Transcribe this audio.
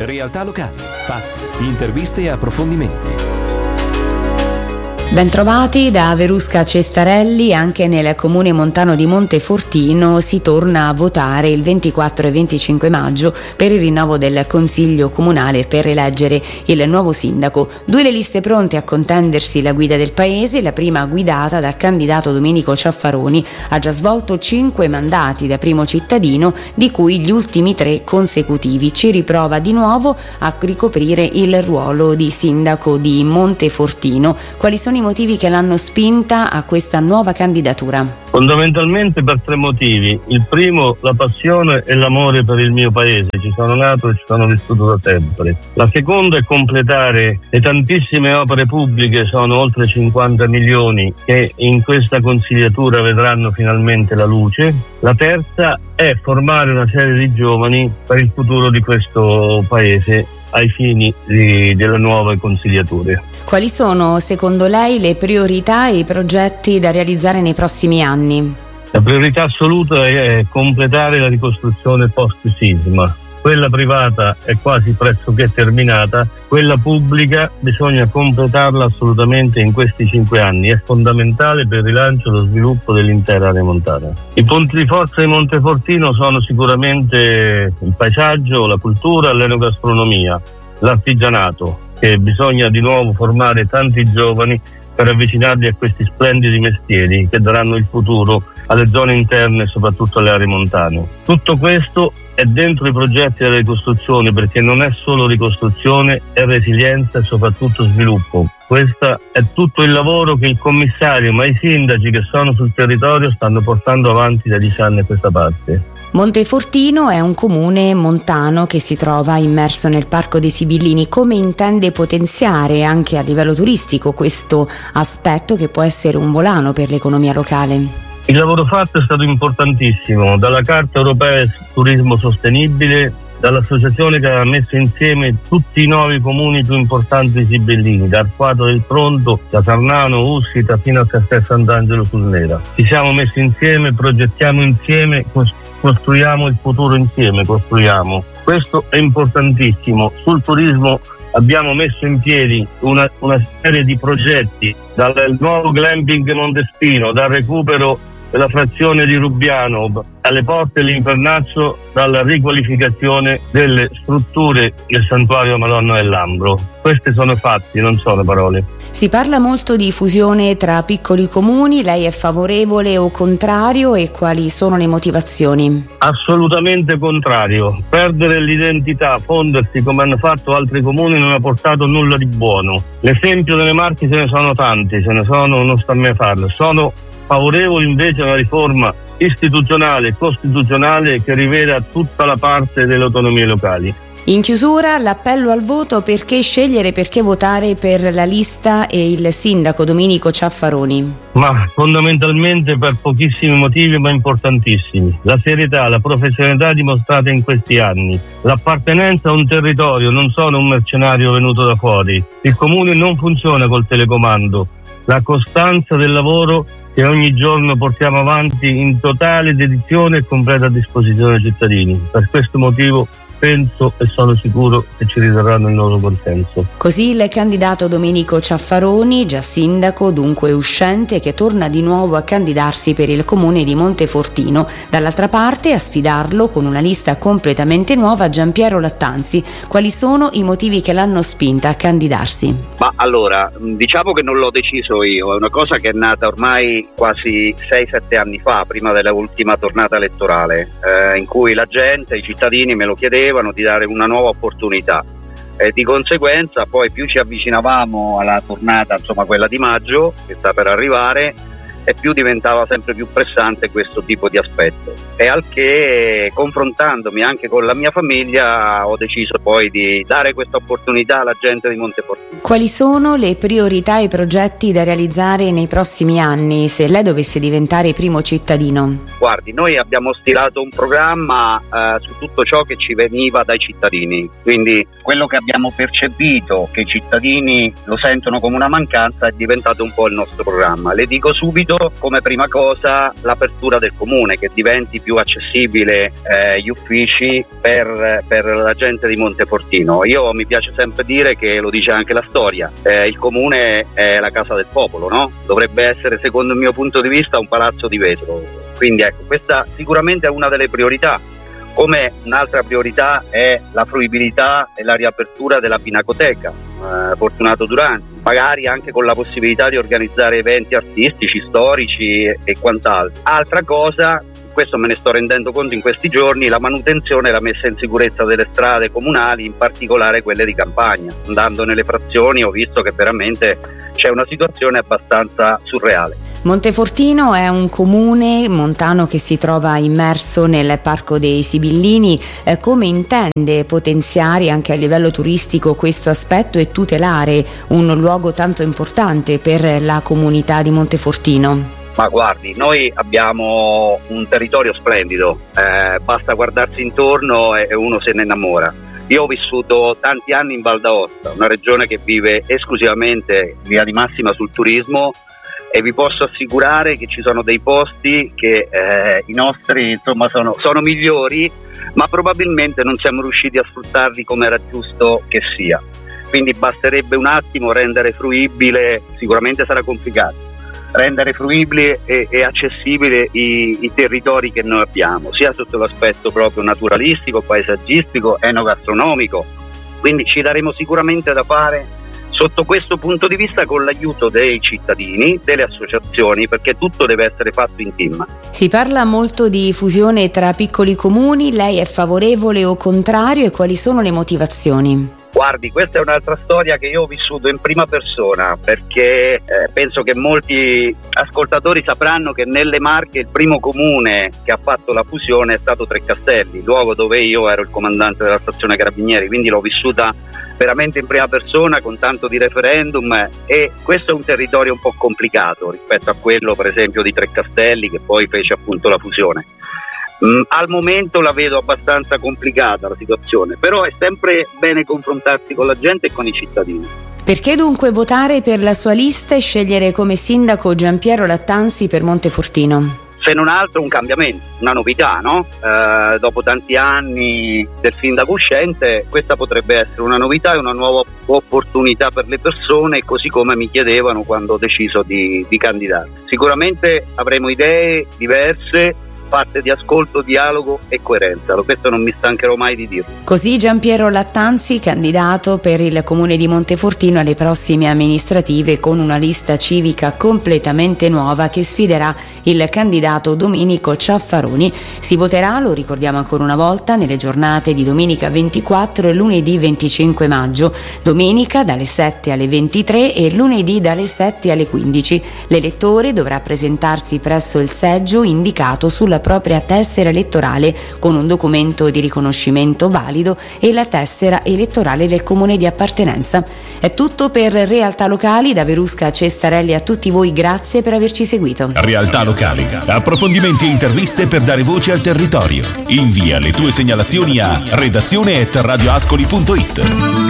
Realtà locali, fatti, interviste e approfondimenti. Bentrovati da Verusca Cestarelli. Anche nel comune montano di Montefortino si torna a votare il 24 e 25 maggio per il rinnovo del Consiglio Comunale per eleggere il nuovo sindaco. 2 le liste pronte a contendersi la guida del paese, la prima guidata dal candidato Domenico Ciaffaroni. Ha già svolto 5 mandati da primo cittadino, di cui gli ultimi 3 consecutivi. Ci riprova di nuovo a ricoprire il ruolo di sindaco di Montefortino. Quali sono i motivi che l'hanno spinta a questa nuova candidatura? Fondamentalmente per 3 motivi. Il primo, la passione e l'amore per il mio paese. Ci sono nato e ci sono vissuto da sempre. La seconda è completare le tantissime opere pubbliche, sono oltre 50 milioni, che in questa consigliatura vedranno finalmente la luce. La terza è formare una serie di giovani per il futuro di questo paese ai fini delle nuove consigliature. Quali sono secondo lei le priorità e i progetti da realizzare nei prossimi anni? La priorità assoluta è completare la ricostruzione post-sisma. Quella privata è quasi pressoché terminata, quella pubblica bisogna completarla assolutamente in questi 5 anni, è fondamentale per il rilancio e lo sviluppo dell'intera area montana. I punti di forza di Montefortino sono sicuramente il paesaggio, la cultura, l'enogastronomia, l'artigianato, che bisogna di nuovo formare tanti giovani per avvicinarli a questi splendidi mestieri che daranno il futuro alle zone interne e soprattutto alle aree montane. Tutto questo è dentro i progetti della ricostruzione, perché non è solo ricostruzione, è resilienza e soprattutto sviluppo. Questo è tutto il lavoro che il commissario, ma i sindaci che sono sul territorio stanno portando avanti da 10 anni a questa parte. Montefortino è un comune montano che si trova immerso nel Parco dei Sibillini. Come intende potenziare anche a livello turistico questo aspetto che può essere un volano per l'economia locale? Il lavoro fatto è stato importantissimo, dalla Carta Europea Turismo Sostenibile, dall'associazione che ha messo insieme tutti i 9 comuni più importanti sibillini, da Arquato del Tronto, da Sarnano, Ussita fino a Castel Sant'Angelo sul Nera. Ci siamo messi insieme, progettiamo insieme, costruiamo il futuro insieme, costruiamo. Questo è importantissimo. Sul turismo abbiamo messo in piedi una serie di progetti, dal nuovo glamping Montespino, dal recupero della frazione di Rubbiano, alle porte dell'Infernaccio, dalla riqualificazione delle strutture del santuario Madonna del Lambro. Questi sono fatti, non sono parole. Si parla molto di fusione tra piccoli comuni, lei è favorevole o contrario e quali sono le motivazioni? Assolutamente contrario. Perdere l'identità, fondersi come hanno fatto altri comuni non ha portato nulla di buono. L'esempio delle Marche ce ne sono tanti, non sta a me a farlo. Sono favorevoli invece a una riforma istituzionale e costituzionale che riveda tutta la parte delle autonomie locali. In chiusura, l'appello al voto: perché scegliere, perché votare per la lista e il sindaco Domenico Ciaffaroni? Ma fondamentalmente per pochissimi motivi, ma importantissimi. La serietà, la professionalità dimostrata in questi anni, l'appartenenza a un territorio, non sono un mercenario venuto da fuori. Il comune non funziona col telecomando. La costanza del lavoro che ogni giorno portiamo avanti in totale dedizione e completa disposizione dei cittadini. Per questo motivo penso e sono sicuro che ci riterranno il loro consenso. Così il candidato Domenico Ciaffaroni, già sindaco, dunque uscente, che torna di nuovo a candidarsi per il comune di Montefortino. Dall'altra parte, a sfidarlo con una lista completamente nuova, Giampiero Lattanzi. Quali sono i motivi che l'hanno spinta a candidarsi? Ma allora, diciamo che non l'ho deciso io, è una cosa che è nata ormai quasi 6-7 anni fa, prima della ultima tornata elettorale, in cui la gente, i cittadini me lo chiedevano di dare una nuova opportunità. Di conseguenza poi più ci avvicinavamo alla tornata, insomma quella di maggio che sta per arrivare, e più diventava sempre più pressante questo tipo di aspetto, e al che, confrontandomi anche con la mia famiglia, ho deciso poi di dare questa opportunità alla gente di Montefortino. Quali sono le priorità e i progetti da realizzare nei prossimi anni se lei dovesse diventare primo cittadino? Guardi, noi abbiamo stilato un programma su tutto ciò che ci veniva dai cittadini, quindi quello che abbiamo percepito che i cittadini lo sentono come una mancanza è diventato un po' il nostro programma. Le dico subito chiedo come prima cosa l'apertura del comune, che diventi più accessibile gli uffici per la gente di Montefortino. Io mi piace sempre dire che, lo dice anche la storia, il comune è la casa del popolo, no? Dovrebbe essere, secondo il mio punto di vista, un palazzo di vetro. Quindi ecco, questa sicuramente è una delle priorità. Come un'altra priorità è la fruibilità e la riapertura della Pinacoteca Fortunato Duranti, magari anche con la possibilità di organizzare eventi artistici, storici e quant'altro. Altra cosa, questo me ne sto rendendo conto in questi giorni, la manutenzione e la messa in sicurezza delle strade comunali, in particolare quelle di campagna. Andando nelle frazioni ho visto che veramente c'è una situazione abbastanza surreale. Montefortino è un comune montano che si trova immerso nel Parco dei Sibillini. Come intende potenziare anche a livello turistico questo aspetto e tutelare un luogo tanto importante per la comunità di Montefortino? Ma guardi, noi abbiamo un territorio splendido, basta guardarsi intorno e uno se ne innamora. Io ho vissuto tanti anni in Val d'Aosta, una regione che vive esclusivamente in linea di massima sul turismo, e vi posso assicurare che ci sono dei posti che i nostri insomma sono migliori, ma probabilmente non siamo riusciti a sfruttarli come era giusto che sia. Quindi basterebbe un attimo rendere fruibile, sicuramente sarà complicato, rendere fruibili e accessibili i territori che noi abbiamo, sia sotto l'aspetto proprio naturalistico, paesaggistico, enogastronomico. Quindi ci daremo sicuramente da fare sotto questo punto di vista, con l'aiuto dei cittadini, delle associazioni, perché tutto deve essere fatto in team. Si parla molto di fusione tra piccoli comuni, lei è favorevole o contrario e quali sono le motivazioni? Guardi, questa è un'altra storia che io ho vissuto in prima persona, perché penso che molti ascoltatori sapranno che nelle Marche il primo comune che ha fatto la fusione è stato Treccastelli, luogo dove io ero il comandante della stazione Carabinieri, quindi l'ho vissuta veramente in prima persona, con tanto di referendum, e questo è un territorio un po' complicato rispetto a quello per esempio di Treccastelli, che poi fece appunto la fusione. Al momento la vedo abbastanza complicata la situazione, però è sempre bene confrontarsi con la gente e con i cittadini. Perché dunque votare per la sua lista e scegliere come sindaco Giampiero Lattanzi per Montefortino? Se non altro un cambiamento, una novità, no? Dopo tanti anni del sindaco uscente, questa potrebbe essere una novità e una nuova opportunità per le persone, così come mi chiedevano quando ho deciso di candidare. Sicuramente avremo idee diverse, fatte di ascolto, dialogo e coerenza. Questo non mi stancherò mai di dirlo. Così Giampiero Lattanzi, candidato per il comune di Montefortino alle prossime amministrative, con una lista civica completamente nuova che sfiderà il candidato Domenico Ciaffaroni. Si voterà, lo ricordiamo ancora una volta, nelle giornate di domenica 24 e lunedì 25 maggio, domenica dalle 7 alle 23 e lunedì dalle 7 alle 15. L'elettore dovrà presentarsi presso il seggio indicato sulla propria tessera elettorale con un documento di riconoscimento valido e la tessera elettorale del comune di appartenenza. È tutto per Realtà Locali. Da Verusca a Cestarelli, a tutti voi grazie per averci seguito. Realtà Locali, approfondimenti e interviste per dare voce al territorio. Invia le tue segnalazioni a redazione@radioascoli.it.